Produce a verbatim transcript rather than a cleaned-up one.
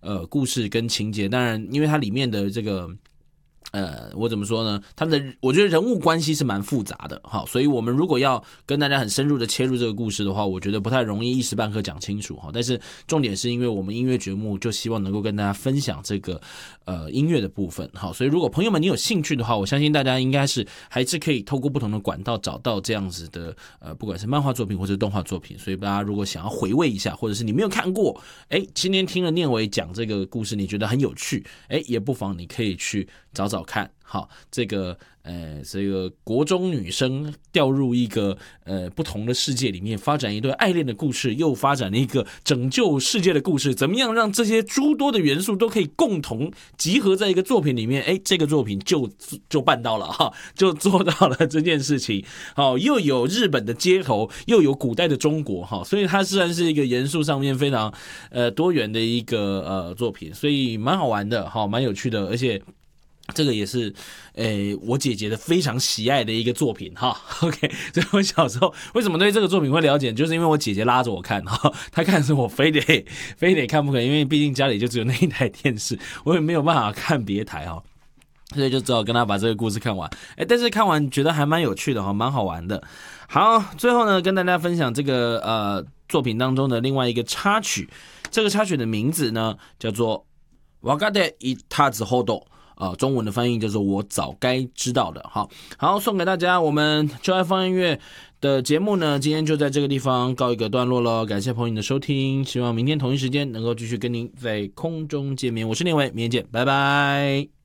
呃故事跟情节。当然，因为它里面的这个。呃，我怎么说呢？他们的我觉得人物关系是蛮复杂的，好，所以我们如果要跟大家很深入的切入这个故事的话，我觉得不太容易一时半刻讲清楚哈。但是重点是因为我们音乐节目就希望能够跟大家分享这个呃音乐的部分，好，所以如果朋友们你有兴趣的话，我相信大家应该是还是可以透过不同的管道找到这样子的呃，不管是漫画作品或者动画作品。所以大家如果想要回味一下，或者是你没有看过，哎，今天听了念维讲这个故事，你觉得很有趣，哎，也不妨你可以去找找看。好，这个呃，这个国中女生掉入一个呃不同的世界里面，发展一段爱恋的故事，又发展了一个拯救世界的故事，怎么样让这些诸多的元素都可以共同集合在一个作品里面？哎，这个作品就就办到了哈，就做到了这件事情。好，又有日本的街头，又有古代的中国哈，所以它虽然是一个元素上面非常呃多元的一个呃作品，所以蛮好玩的哈，蛮有趣的，而且。这个也是，诶，我姐姐的非常喜爱的一个作品哈。OK， 所以我小时候为什么对这个作品会了解，就是因为我姐姐拉着我看哈，她看的是我非得非得看不可，因为毕竟家里就只有那一台电视，我也没有办法看别台哈，所以就只好跟她把这个故事看完。诶，但是看完觉得还蛮有趣的哈，蛮好玩的。好，最后呢，跟大家分享这个呃作品当中的另外一个插曲，这个插曲的名字呢叫做《わかっていたずほど》。呃，中文的翻译就是我早该知道的。好，好，送给大家。我们就爱放音乐的节目呢，今天就在这个地方告一个段落了。感谢朋友的收听，希望明天同一时间能够继续跟您在空中见面。我是念维，明天见，拜拜。